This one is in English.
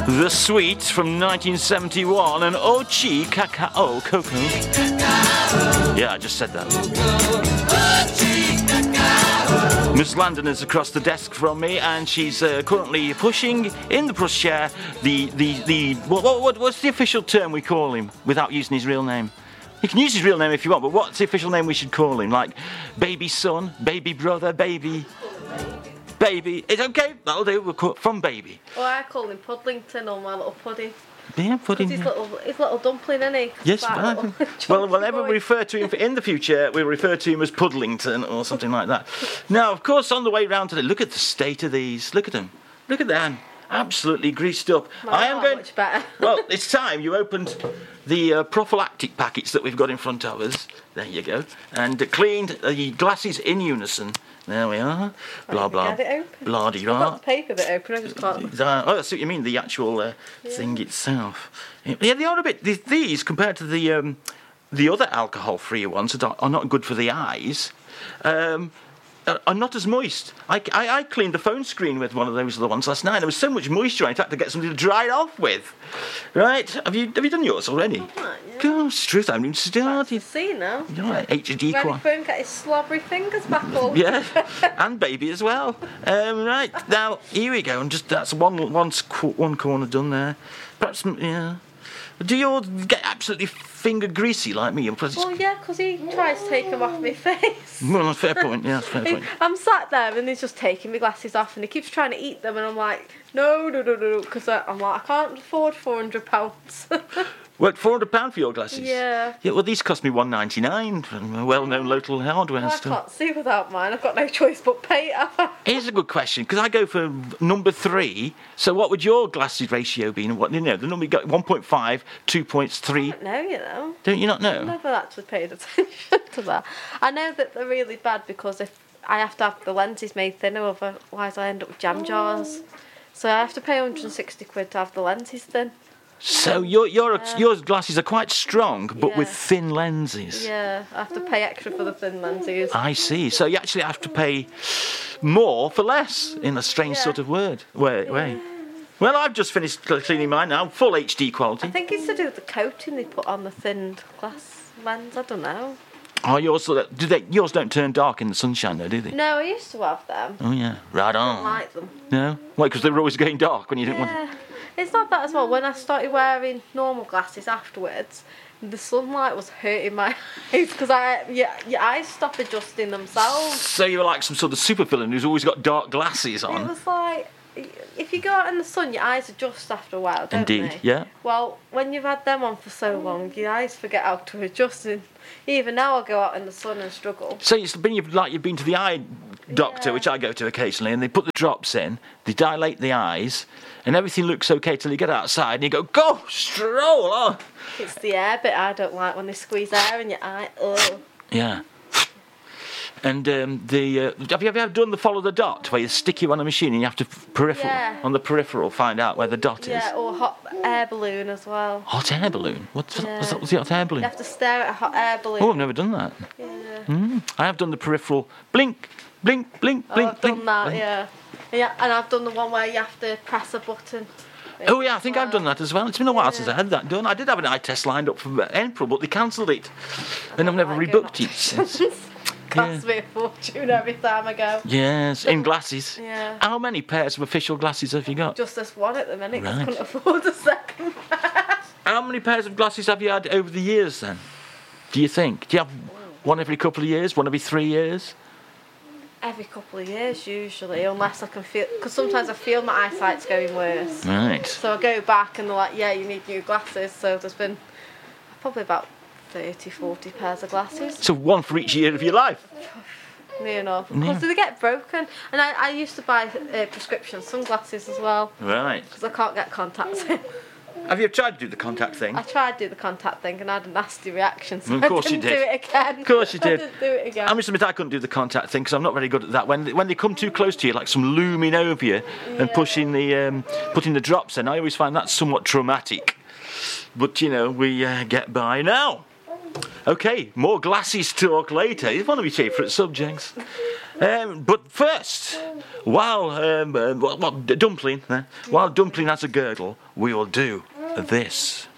The Sweet from 1971 and Ochi Cacao Cocoa. Yeah, I just said that. Miss Landon is across the desk from me, and she's currently pushing in the pushchair what's the official term we call him without using his real name? You can use his real name if you want, but what's the official name we should call him? Like baby son, baby brother, baby. It's okay, that'll do. We'll call it from baby. Well, I call him Puddlington or my little pudding. Yeah, pudding. His little dumpling, isn't he? Yes, well, whenever we refer to him in the future, we'll refer to him as Puddlington or something like that. Now, of course, on the way round today, look at the state of these. Look at them. Look at them. Absolutely greased up. I am going. Much better. Well, it's time you opened the prophylactic packets that we've got in front of us. There you go. And cleaned the glasses in unison. There we are. Blah, blah. Get it open. Blah-de-blah. I've got the paper bit open, I just can't. I see what you mean, the actual thing itself. Yeah, they are a bit... These, compared to the other alcohol-free ones that are not good for the eyes, are not as moist. I cleaned the phone screen with one of those other ones last night. There was so much moisture I had to get something to dry it off with. Right? Have you done yours already? Not yet. Gosh, truth, I haven't even started. See now. You're right, HD Ready quad. for him, get his slobbery fingers back all. Yeah, and baby as well. Right, now, here we go. And just that's one corner done there. Perhaps, yeah. Do you all get absolutely finger greasy like me? Well, yeah, because he tries to take them off my face. Well, fair point, yeah, fair point. I'm sat there and he's just taking my glasses off and he keeps trying to eat them and I'm like, no, because I'm like, I can't afford £400. What, £400 for your glasses? Yeah. Yeah, well, these cost me $1.99 from a well-known local hardware Well, I store. can't see without mine. I've got no choice but pay it. Here's a good question, because I go for number 3. So what would your glasses ratio be? And what the number you got 1.5, 2.3. I don't know, you know. Don't you not know? I've never actually paid attention to that. I know that they're really bad because if I have to have the lenses made thinner, otherwise I end up with jam jars. So I have to pay £160 to have the lenses thin. So your glasses are quite strong, but with thin lenses. Yeah, I have to pay extra for the thin lenses. I see. So you actually have to pay more for less, in a strange sort of way. Well, I've just finished cleaning mine now, full HD quality. I think it's to do with the coating they put on the thinned glass lens. I don't know. Oh, yours don't turn dark in the sunshine, though, do they? No, I used to have them. Oh yeah, right on. I don't like them. No, why? Because they were always going dark when you didn't want them. It's not that as well. When I started wearing normal glasses afterwards, the sunlight was hurting my eyes because your eyes stop adjusting themselves. So you were like some sort of super villain who's always got dark glasses on. It was like, if you go out in the sun, your eyes adjust after a while, don't Indeed, they? yeah. Well, when you've had them on for so long, your eyes forget how to adjust. And even now, I go out in the sun and struggle. So you've been to the eye doctor, which I go to occasionally, and they put the drops in, they dilate the eyes, and everything looks okay till you get outside, and you go, go, stroll on. It's the air bit I don't like, when they squeeze air in your eye. Ugh. Yeah. And have you ever done the follow the dot, where you stick you on a machine and you have to on the peripheral find out where the dot is? Yeah, or hot air balloon as well. Hot air balloon? What's the hot air balloon? You have to stare at a hot air balloon. Oh, I've never done that. Yeah. I have done the peripheral blink, blink, blink, blink, I've done that, yeah. Yeah, and I've done the one where you have to press a button. Oh yeah, I think I've done that as well. It's been a while since I had that done. I did have an eye test lined up for April, but they cancelled it. And I've never rebooked it since. Costs me a fortune every time I go. Yes, in glasses. Yeah. How many pairs of official glasses have you got? Just this one at the minute, 'cause I Right. couldn't afford a second pair. How many pairs of glasses have you had over the years then? Do you think? Do you have one every couple of years, one every 3 years? Every couple of years usually, unless I can feel, because sometimes I feel my eyesight's going worse. Right. So I go back and they're like, yeah, you need new glasses. So there's been probably about 30, 40 pairs of glasses. So one for each year of your life. Near enough. Because they get broken. And I used to buy prescription sunglasses as well. Right. Because I can't get contacts in. Have you tried to do the contact thing? I tried to do the contact thing and I had a nasty reaction, so Of course I didn't you did. do it again. Of course you did. I didn't do it again. I must admit I couldn't do the contact thing because I'm not very good at that. When they come too close to you, like some looming over you and putting the drops in, I always find that somewhat traumatic. But we get by now. Okay, more glasses talk later. It's one of my favourite subjects. But first, while Dumpling has a girdle, we will do this.